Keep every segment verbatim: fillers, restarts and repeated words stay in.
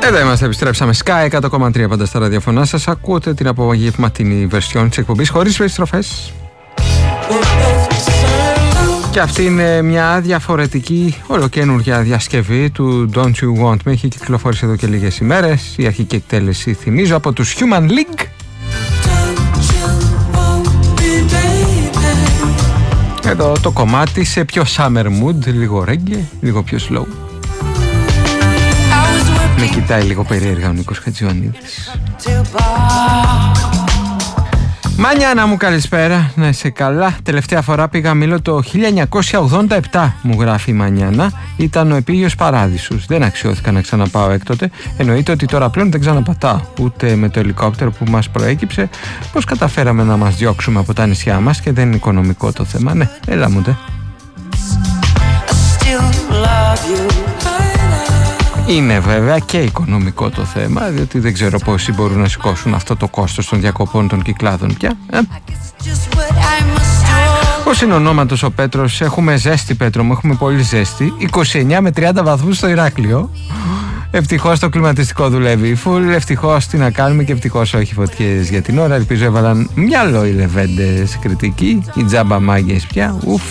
Εδώ είμαστε, επιστρέψαμε. Sky εκατό κόμμα τρία πάντα στα ραδιοφωνά σας. Ακούτε την απογευματινή βερσιόν της εκπομπής χωρίς περιστροφές. Και αυτή είναι μια διαφορετική, ολοκαίνουργια διασκευή του Don't You Want Me. Έχει κυκλοφορήσει εδώ και λίγες ημέρες. Η αρχική εκτέλεση, θυμίζω, από τους Human League. Εδώ το κομμάτι σε πιο summer mood, λίγο reggae, λίγο πιο slow. Με κοιτάει λίγο περίεργα ο Νίκος Χατζιωαννίδης. Μανιάνα μου, καλησπέρα, να είσαι καλά. Τελευταία φορά πήγα Μήλο το χίλια εννιακόσια ογδόντα επτά, μου γράφει η Μανιάνα. Ήταν ο επίγειος παράδεισος. Δεν αξιώθηκα να ξαναπάω έκτοτε. Εννοείται ότι τώρα πλέον δεν ξαναπατάω ούτε με το ελικόπτερο που μας προέκυψε. Πώς καταφέραμε να μας διώξουμε από τα νησιά μας και δεν είναι οικονομικό το θέμα. Ναι, έλα μου ντε. Είναι βέβαια και οικονομικό το θέμα, διότι δεν ξέρω πόσοι μπορούν να σηκώσουν αυτό το κόστος των διακοπών των Κυκλάδων πια. Ε? Πώς είναι ονόματος ο Πέτρος? Έχουμε ζέστη, Πέτρο μου, έχουμε πολύ ζέστη. είκοσι εννιά με τριάντα βαθμούς στο Ηράκλειο. Ευτυχώς το κλιματιστικό δουλεύει φουλ, ευτυχώς τι να κάνουμε και ευτυχώς όχι φωτιές για την ώρα. Ελπίζω έβαλαν μυαλό οι λεβέντες κριτικοί, οι τζάμπα μάγκες πια. Ουφ.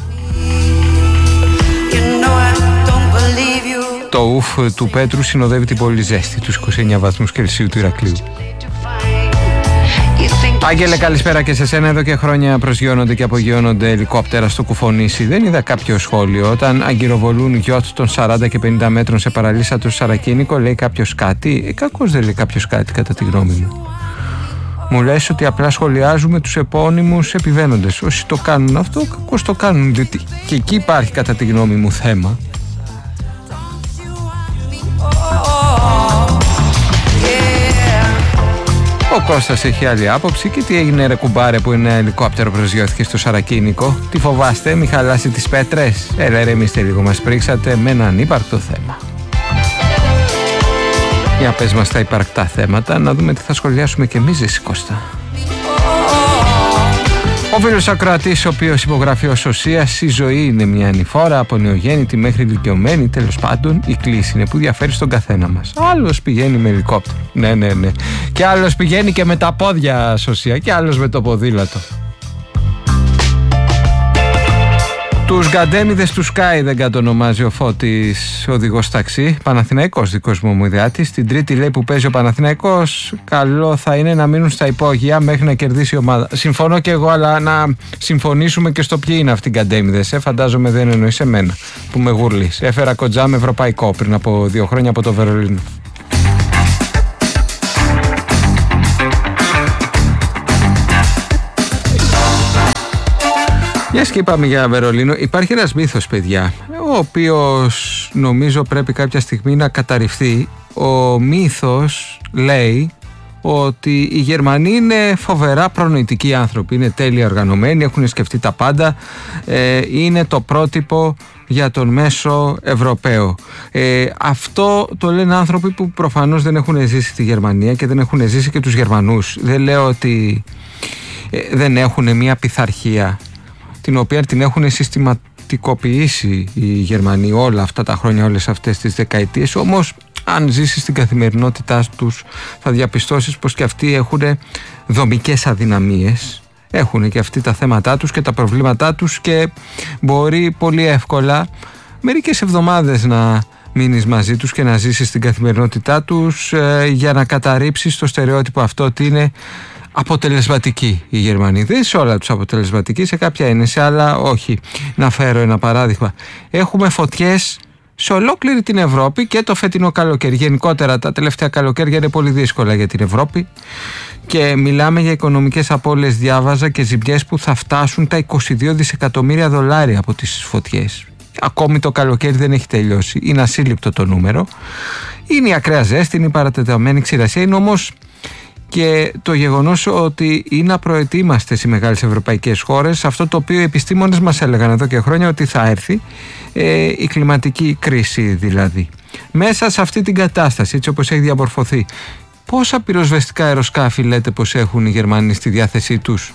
Το ουφ του Πέτρου συνοδεύει την πολύ ζέστη, τους είκοσι εννιά βαθμούς Κελσίου του Ηρακλείου. Άγγελε, καλησπέρα και σε σένα. Εδώ και χρόνια προσγειώνονται και απογειώνονται ελικόπτερα στο Κουφονήσι. Δεν είδα κάποιο σχόλιο όταν αγκυροβολούν γιότ των σαράντα και πενήντα μέτρων σε παραλίσσατο Σαρακίνικο? Λέει κάποιος κάτι? Ε, κακώς δεν λέει κάποιος κάτι, κατά τη γνώμη μου. Μου λες ότι απλά σχολιάζουμε τους επώνυμους επιβαίνοντες. Όσοι το κάνουν αυτό, κακώς το κάνουν, διότι και εκεί υπάρχει, κατά τη γνώμη μου, θέμα. Ο Κώστας έχει άλλη άποψη. Και τι έγινε ρε κουμπάρε που ένα ελικόπτερο προσγειώθηκε στο Σαρακίνικο? Τι φοβάστε, μη χαλάσει τις πέτρες? Έλα ηρεμήστε λίγο, μας πρίξατε με ένα ανύπαρκτο θέμα. Για πες μας τα υπαρκτά θέματα, να δούμε τι θα σχολιάσουμε και εμείς, εσύ Κώστα. Ο φίλος ακροατής, ο οποίος υπογραφεί ως οσίας, η ζωή είναι μια ανηφόρα, από νεογέννητη μέχρι ηλικιωμένη, τέλος πάντων η κλίση είναι που διαφέρει στον καθένα μας. Άλλος πηγαίνει με ελικόπτερο, ναι ναι ναι, και άλλος πηγαίνει και με τα πόδια σωσία, και άλλος με το ποδήλατο. Τους γκαντέμιδες του Sky δεν κατονομάζει ο Φώτης οδηγός ταξί. Παναθηναϊκός δικός μου ιδεάτης. Την Τρίτη λέει που παίζει ο Παναθηναϊκός, καλό θα είναι να μείνουν στα υπόγεια μέχρι να κερδίσει η ομάδα. Συμφωνώ και εγώ, αλλά να συμφωνήσουμε και στο ποιοι είναι αυτοί οι γκαντέμιδες. Ε, φαντάζομαι δεν εννοείς εμένα που με γουρλείς. Έφερα κοντζά με ευρωπαϊκό πριν από δύο χρόνια από το Βερολίνο. Μιας και είπαμε για Βερολίνο, υπάρχει ένας μύθος, παιδιά, ο οποίος νομίζω πρέπει κάποια στιγμή να καταρριφθεί. Ο μύθος λέει ότι οι Γερμανοί είναι φοβερά προνοητικοί άνθρωποι, είναι τέλεια οργανωμένοι, έχουν σκεφτεί τα πάντα, ε, είναι το πρότυπο για τον μέσο Ευρωπαίο. Ε, αυτό το λένε άνθρωποι που προφανώς δεν έχουν ζήσει τη Γερμανία και δεν έχουν ζήσει και τους Γερμανούς. Δεν λέω ότι ε, δεν έχουν μια πειθαρχία την οποία την έχουν συστηματικοποιήσει οι Γερμανοί όλα αυτά τα χρόνια, όλες αυτές τις δεκαετίες. Όμως αν ζήσεις στην καθημερινότητά τους θα διαπιστώσεις πως και αυτοί έχουν δομικές αδυναμίες, έχουν και αυτοί τα θέματά τους και τα προβλήματά τους, και μπορεί πολύ εύκολα μερικές εβδομάδες να μείνεις μαζί τους και να ζήσεις στην καθημερινότητά τους ε, για να καταρρύψεις το στερεότυπο αυτό ότι είναι αποτελεσματικοί οι Γερμανοί. Δεν είναι σε όλα τους αποτελεσματικοί, σε κάποια είναι, σε άλλα όχι. Να φέρω ένα παράδειγμα. Έχουμε φωτιές σε ολόκληρη την Ευρώπη και το φετινό καλοκαίρι. Γενικότερα τα τελευταία καλοκαίρια είναι πολύ δύσκολα για την Ευρώπη και μιλάμε για οικονομικές απώλειες, διάβαζα, και ζημιές που θα φτάσουν τα είκοσι δύο δισεκατομμύρια δολάρια από τις φωτιές. Ακόμη το καλοκαίρι δεν έχει τελειώσει. Είναι ασύλληπτο το νούμερο. Είναι η ακραία ζέστη, είναι η παρατεταμένη ξηρασία, είναι όμως και το γεγονός ότι είναι απροετοίμαστες οι μεγάλες ευρωπαϊκές χώρες, αυτό το οποίο οι επιστήμονες μας έλεγαν εδώ και χρόνια ότι θα έρθει, ε, η κλιματική κρίση δηλαδή. Μέσα σε αυτή την κατάσταση, έτσι όπως έχει διαμορφωθεί, πόσα πυροσβεστικά αεροσκάφη λέτε πως έχουν οι Γερμανοί στη διάθεσή τους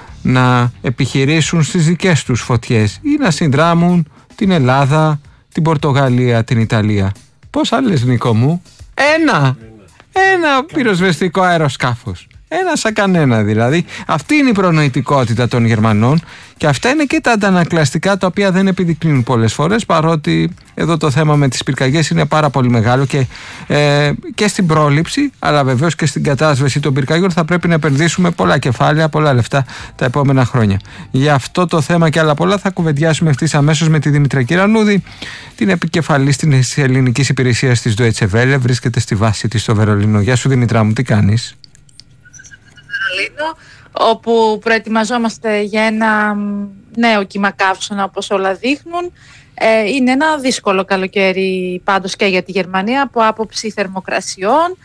να επιχειρήσουν στις δικές τους φωτιές ή να συνδράμουν την Ελλάδα, την Πορτογαλία, την Ιταλία? Πόσα λες, Νίκο μου? Ένα! Ένα πυροσβεστικό αεροσκάφος. Ένα σαν κανένα δηλαδή. Αυτή είναι η προνοητικότητα των Γερμανών και αυτά είναι και τα αντανακλαστικά τα οποία δεν επιδεικνύουν πολλές φορές, παρότι εδώ το θέμα με τις πυρκαγιές είναι πάρα πολύ μεγάλο και, ε, και στην πρόληψη, αλλά βεβαίως και στην κατάσβεση των πυρκαγιών θα πρέπει να επενδύσουμε πολλά κεφάλαια, πολλά λεφτά τα επόμενα χρόνια. Για αυτό το θέμα και άλλα πολλά θα κουβεντιάσουμε ευθύς αμέσως με τη Δήμητρα Κυρανούδη, την επικεφαλής της ελληνικής υπηρεσίας της Deutsche Welle, βρίσκεται στη βάση της στο Βερολίνο. Γεια σου Δήμητρα μου, τι κάνεις? Όπου προετοιμαζόμαστε για ένα νέο κύμα καύσωνα, όπως όλα δείχνουν. Ε, είναι ένα δύσκολο καλοκαίρι πάντως και για τη Γερμανία από άποψη θερμοκρασιών,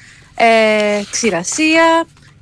ε, ξηρασία,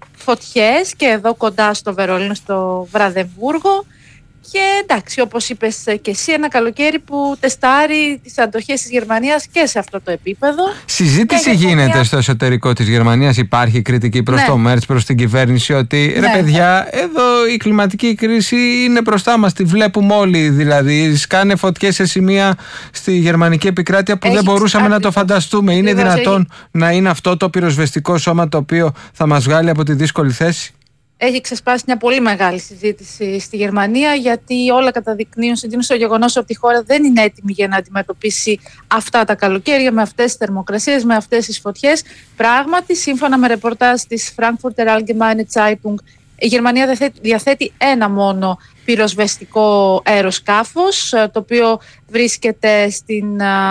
φωτιές και εδώ κοντά στο Βερολίνο, στο Βραδεμβούργο. Και εντάξει, όπως είπες και εσύ, ένα καλοκαίρι που τεστάρει τις αντοχές της Γερμανίας και σε αυτό το επίπεδο. Συζήτηση γίνεται Γερμανία... στο εσωτερικό της Γερμανίας, υπάρχει κριτική προς ναι. το Μέρτς, προς την κυβέρνηση, ότι ναι, ρε παιδιά, ναι. εδώ η κλιματική κρίση είναι μπροστά μας, τη βλέπουμε όλοι δηλαδή. Σκάνε φωτιές σε σημεία στη γερμανική επικράτεια που έχει, δεν μπορούσαμε άρχι, να το φανταστούμε. Είναι ακριβώς, δυνατόν έχει... να είναι αυτό το πυροσβεστικό σώμα το οποίο θα μας βγάλει από τη δύσκολη θέση? Έχει ξεσπάσει μια πολύ μεγάλη συζήτηση στη Γερμανία, γιατί όλα καταδεικνύουν συντείνουν στο γεγονός ότι η χώρα δεν είναι έτοιμη για να αντιμετωπίσει αυτά τα καλοκαίρια με αυτές τις θερμοκρασίες, με αυτές τις φωτιές. Πράγματι, σύμφωνα με ρεπορτάζ της Frankfurter Allgemeine Zeitung, η Γερμανία διαθέτει ένα μόνο πυροσβεστικό αεροσκάφος, το οποίο βρίσκεται στην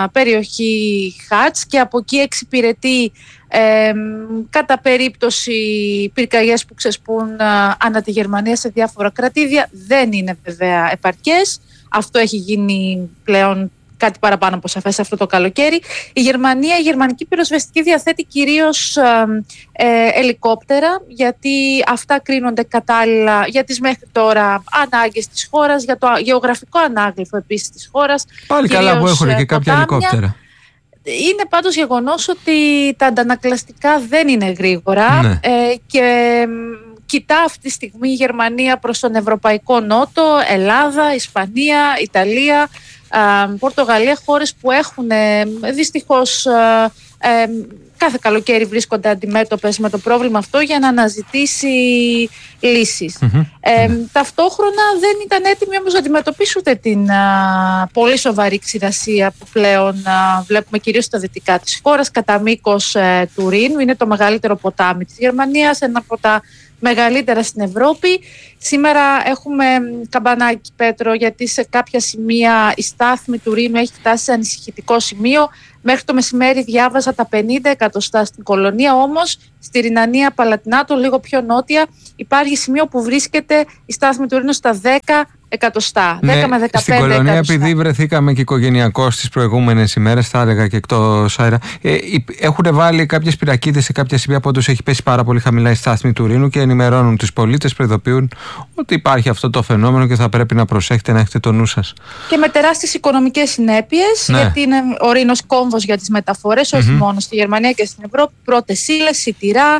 περιοχή Χάτς και από εκεί εξυπηρετεί ε, κατά περίπτωση πυρκαγιές που ξεσπούν ανά τη Γερμανία σε διάφορα κρατήδια. Δεν είναι βέβαια επαρκές. Αυτό έχει γίνει πλέον κάτι παραπάνω από σαφές αυτό το καλοκαίρι. Η Γερμανία, η γερμανική πυροσβεστική διαθέτει κυρίως ε, ε, ελικόπτερα, γιατί αυτά κρίνονται κατάλληλα για τις μέχρι τώρα ανάγκες της χώρας, για το γεωγραφικό ανάγλυφο επίσης της χώρας. Πάλι καλά που έχουν και κάποια ελικόπτερα. Είναι πάντως γεγονός ότι τα αντανακλαστικά δεν είναι γρήγορα, ναι. ε, και κοιτά αυτή τη στιγμή η Γερμανία προς τον Ευρωπαϊκό Νότο, Ελλάδα, Ισπανία, Ιταλία, Πορτογαλία, χώρες που έχουν δυστυχώς ε, κάθε καλοκαίρι βρίσκονται αντιμέτωπες με το πρόβλημα αυτό για να αναζητήσει λύσεις. Mm-hmm. Ε, mm-hmm. Ταυτόχρονα δεν ήταν έτοιμοι όμως να αντιμετωπίσουν ούτε την α, πολύ σοβαρή ξηρασία που πλέον α, βλέπουμε κυρίως στα δυτικά της χώρας, κατά μήκος ε, του Ρήνου. Είναι το μεγαλύτερο ποτάμι της Γερμανίας, ένα από τα μεγαλύτερα στην Ευρώπη. Σήμερα έχουμε καμπανάκι, Πέτρο, γιατί σε κάποια σημεία η στάθμη του Ρήνου έχει φτάσει σε ανησυχητικό σημείο. Μέχρι το μεσημέρι διάβαζα τα πενήντα εκατοστά στην Κολονία, όμως στη Ρινανία Παλατινάτο, λίγο πιο νότια, υπάρχει σημείο που βρίσκεται η στάθμη του Ρήνου στα δέκα εκατοστά. Ναι, δέκα με δεκαπέντε στην Κολονία, εκατοστά. επειδή βρεθήκαμε και οικογενειακώς τις προηγούμενες ημέρες, θα έλεγα και εκτός αέρα, ε, έχουν βάλει κάποιες πυρακίδες σε κάποια σημεία που όντως έχει πέσει πάρα πολύ χαμηλά η στάθμη του Ρήνου και ενημερώνουν τους πολίτες, προειδοποιούν ότι υπάρχει αυτό το φαινόμενο και θα πρέπει να προσέχετε, να έχετε το νου σας. Και με τεράστιες οικονομικές συνέπειες, ναι. γιατί είναι ο Ρήνος κόμβος για τις μεταφορές, όχι mm-hmm. μόνο στη Γερμανία και στην Ευρώπη. Πρώτες ύλες, σιτηρά,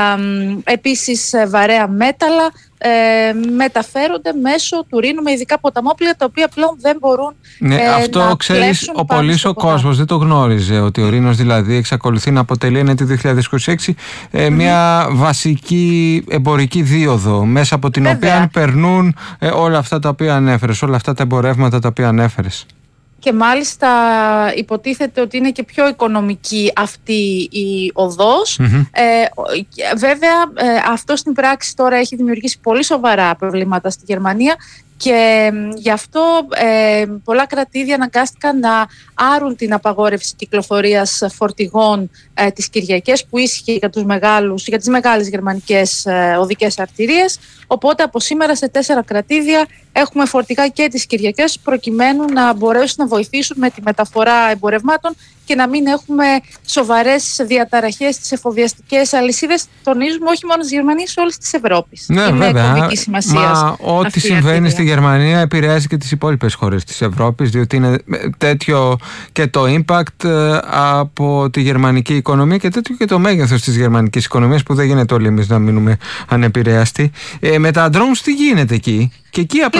επίσης βαρέα μέταλλα ε, μεταφέρονται μέσω του Ρήνου με ειδικά ποταμόπλια, τα οποία πλέον δεν μπορούν ναι, ε, αυτό να ξέρεις, ο πολύς ο κόσμος δεν το γνώριζε, ότι ο Ρήνος δηλαδή εξακολουθεί να αποτελεί εν έτη δύο χιλιάδες είκοσι έξι ε, mm-hmm. μια βασική εμπορική δίωδο, μέσα από την Βέβαια. οποία περνούν ε, όλα αυτά τα οποία ανέφερες, όλα αυτά τα εμπορεύματα τα οποία ανέφερες. Και μάλιστα υποτίθεται ότι είναι και πιο οικονομική αυτή η οδός. Mm-hmm. Ε, βέβαια ε, αυτό στην πράξη τώρα έχει δημιουργήσει πολύ σοβαρά προβλήματα στη Γερμανία και γι' αυτό ε, πολλά κρατήδια αναγκάστηκαν να άρουν την απαγόρευση κυκλοφορίας φορτηγών ε, τις Κυριακές, που ίσχυε για, τους μεγάλους, για τις μεγάλες γερμανικές ε, οδικές αρτηρίες. Οπότε από σήμερα σε τέσσερα κρατήδια έχουμε φορτηγά και τις Κυριακές, προκειμένου να μπορέσουν να βοηθήσουν με τη μεταφορά εμπορευμάτων και να μην έχουμε σοβαρές διαταραχές στις εφοδιαστικές αλυσίδες. Τονίζουμε όχι μόνο της Γερμανίας, όλης της Ευρώπης. Ναι, είναι βέβαια. κομβική σημασία. Μα ό,τι συμβαίνει στη Γερμανία επηρεάζει και τις υπόλοιπες χώρες της Ευρώπης, διότι είναι τέτοιο και το impact από τη γερμανική οικονομία και τέτοιο και το μέγεθος της γερμανικής οικονομίας, που δεν γίνεται όλοι εμείς να μείνουμε ανεπηρέαστοι. Ε, με τα drones τι γίνεται εκεί? Και εκεί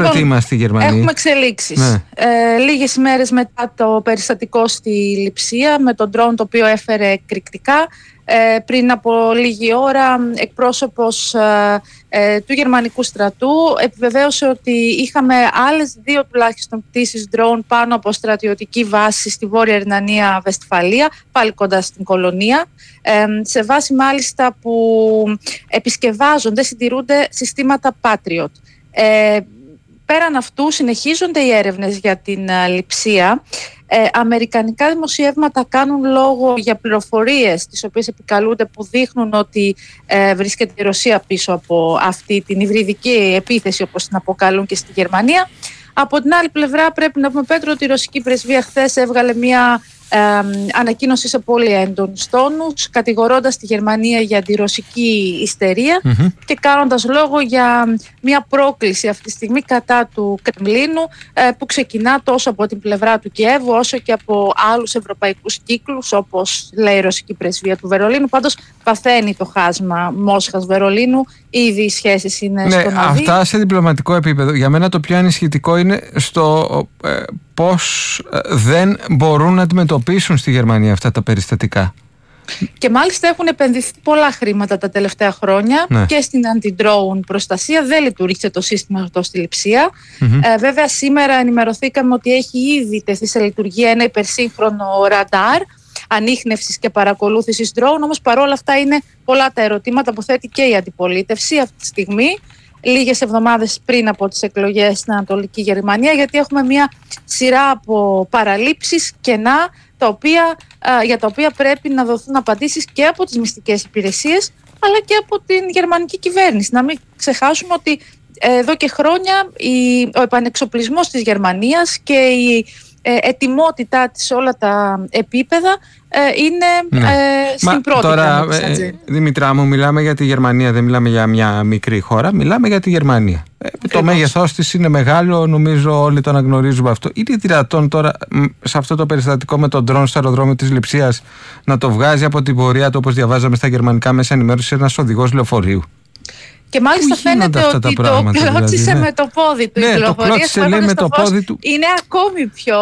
λοιπόν, τι είμαστε οι Γερμανοί? Έχουμε εξελίξεις. Ναι. Ε, λίγες ημέρες μετά το περιστατικό στη Λειψία με τον ντρόουν το οποίο έφερε εκρηκτικά. Ε, πριν από λίγη ώρα εκπρόσωπος ε, ε, του γερμανικού στρατού επιβεβαίωσε ότι είχαμε άλλες δύο τουλάχιστον πτήσεις drone πάνω από στρατιωτική βάση στη Βόρεια Ρινανία Βεσφαλία, πάλι κοντά στην Κολωνία, ε, σε βάση μάλιστα που επισκευάζονται, συντηρούνται συστήματα Patriot. Ε, πέραν αυτού συνεχίζονται οι έρευνες για την uh, Λειψία. Ε, αμερικανικά δημοσιεύματα κάνουν λόγο για πληροφορίες τις οποίες επικαλούνται που δείχνουν ότι ε, βρίσκεται η Ρωσία πίσω από αυτή την υβριδική επίθεση όπως την αποκαλούν και στη Γερμανία. Από την άλλη πλευρά πρέπει να πούμε, Πέτρο, ότι η ρωσική πρεσβεία χθες έβγαλε μια ε, ανακοίνωση σε πολύ έντονους τόνους, κατηγορώντας τη Γερμανία για αντιρωσική ιστερία mm-hmm. και κάνοντας λόγο για μια πρόκληση αυτή τη στιγμή κατά του Κρεμλίνου ε, που ξεκινά τόσο από την πλευρά του Κιέβου όσο και από άλλους ευρωπαϊκούς κύκλους, όπως λέει η ρωσική πρεσβεία του Βερολίνου. Πάντως παθαίνει το χάσμα Μόσχας-Βερολίνου, ήδη οι σχέσεις είναι ναι, στον αδύ. Αυτά σε διπλωματικό επίπεδο. Για μένα το πιο ανησυχητικό είναι στο ε, πώς ε, δεν μπορούν να αντιμετωπίσουν στη Γερμανία αυτά τα περιστατικά. Και μάλιστα έχουν επενδυθεί πολλά χρήματα τα τελευταία χρόνια ναι. και στην anti-drone προστασία. Δεν λειτουργήσε το σύστημα αυτό στη Λειψία. Mm-hmm. Ε, βέβαια σήμερα ενημερωθήκαμε ότι έχει ήδη τεθεί σε λειτουργία ένα υπερσύγχρονο ραντάρ ανίχνευσης και παρακολούθησης drone. Όμως παρόλα αυτά είναι πολλά τα ερωτήματα που θέτει και η αντιπολίτευση αυτή τη στιγμή, λίγες εβδομάδες πριν από τις εκλογές στην Ανατολική Γερμανία, γιατί έχουμε μια σειρά από παραλήψεις, κενά, τα οποία, α, για τα οποία πρέπει να δοθούν απαντήσεις και από τις μυστικές υπηρεσίες αλλά και από την γερμανική κυβέρνηση. Να μην ξεχάσουμε ότι ε, εδώ και χρόνια η, ο επανεξοπλισμός της Γερμανίας και η ε, ετοιμότητά της σε όλα τα επίπεδα ε, είναι ναι. ε, στην Μα, πρώτη τώρα, ε, Δημητρά μου, μιλάμε για τη Γερμανία, δεν μιλάμε για μια μικρή χώρα, μιλάμε για τη Γερμανία. Ε, το μέγεθός της είναι μεγάλο, νομίζω όλοι το αναγνωρίζουμε αυτό. Είναι δυνατόν τώρα σε αυτό το περιστατικό με τον ντρόουν στο αεροδρόμιο της Λειψίας να το βγάζει από την πορεία του, όπως διαβάζαμε στα γερμανικά μέσα ενημέρωση, ένας οδηγός λεωφορείου? Και μάλιστα φαίνεται ότι το κλώτσισε δηλαδή, ναι. με το πόδι του. Ναι, η το κλώτσισε λέει με το πόδι του. Είναι ακόμη πιο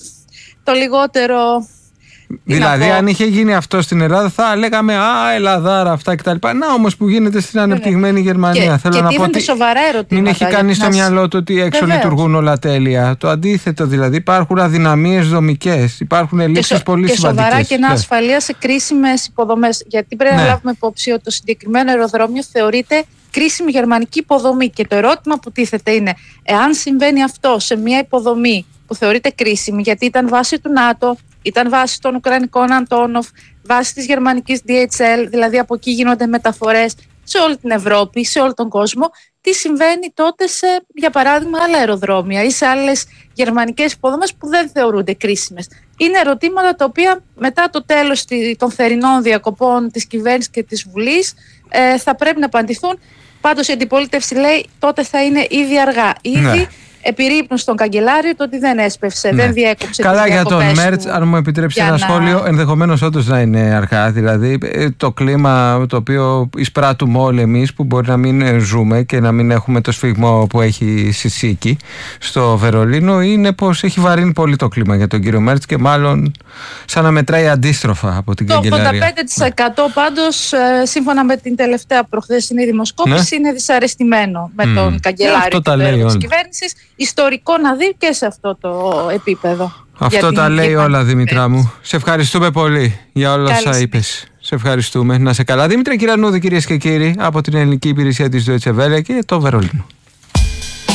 το λιγότερο. Δηλαδή, αν είχε γίνει αυτό στην Ελλάδα, θα λέγαμε Α, Ελλαδάρα αυτά κτλ. Να όμως που γίνεται στην ανεπτυγμένη Γερμανία. Και, Θέλω και να πω ότι σοβαρά ερωτήματα. Μην έχει κάνει στο μυαλό του ότι έξω Βεβαίως. λειτουργούν όλα τέλεια. Το αντίθετο δηλαδή. Υπάρχουν αδυναμίες δομικές. Υπάρχουν ελλείψεις πολύ σημαντικές. Και σοβαρά κενά ασφαλείας σε κρίσιμες υποδομές. Γιατί πρέπει ναι. να λάβουμε υπόψη ότι το συγκεκριμένο αεροδρόμιο θεωρείται κρίσιμη γερμανική υποδομή. Και το ερώτημα που τίθεται είναι, εάν συμβαίνει αυτό σε μια υποδομή που θεωρείται κρίσιμη, γιατί ήταν βάση του ΝΑΤΟ, ήταν βάση των Ουκρανικών Αντόνοφ, βάση της γερμανικής ντι έιτς ελ, δηλαδή από εκεί γίνονται μεταφορές σε όλη την Ευρώπη, σε όλο τον κόσμο. Τι συμβαίνει τότε σε, για παράδειγμα, άλλα αεροδρόμια ή σε άλλες γερμανικές υποδομές που δεν θεωρούνται κρίσιμες? Είναι ερωτήματα τα οποία μετά το τέλος των θερινών διακοπών της κυβέρνησης και της Βουλής ε, θα πρέπει να απαντηθούν. Πάντως η αντιπολίτευση λέει τότε θα είναι ήδη αργά. Ήδη ναι. επιρρύπνουν στον καγκελάριο το ότι δεν έσπευσε, ναι. δεν διέκοψε. Καλά για τον Μέρτς, αν μου επιτρέψει ένα να... σχόλιο, ενδεχομένως όντως να είναι αργά. Δηλαδή το κλίμα το οποίο εισπράττουμε όλοι εμείς, που μπορεί να μην ζούμε και να μην έχουμε το σφιγμό που έχει Σισίκη στο Βερολίνο, είναι πως έχει βαρύνει πολύ το κλίμα για τον κύριο Μέρτς και μάλλον σαν να μετράει αντίστροφα από την καγκελάρια. Το ογδόντα πέντε τοις εκατό ναι. πάντως, σύμφωνα με την τελευταία προχθεσινή δημοσκόπηση, ναι. είναι δυσαρεστημένο με mm. τον καγκελάριο της κυβέρνησης. Ιστορικό να δει και σε αυτό το επίπεδο. Αυτό τα λέει όλα, Δημητρά μου. Σε ευχαριστούμε πολύ για όλα όσα είπες. Σε ευχαριστούμε. Να σε καλά. Δήμητρα Κυρανούδη, κυρίες και κύριοι, από την Ελληνική Υπηρεσία της Deutsche Welle και το Βερολίνο.